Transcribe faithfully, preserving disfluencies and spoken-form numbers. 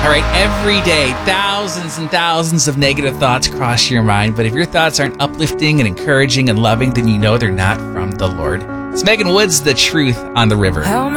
All right, every day, thousands and thousands of negative thoughts cross your mind, but if your thoughts aren't uplifting and encouraging and loving, then you know they're not from the Lord. It's Megan Woods, The Truth on the River.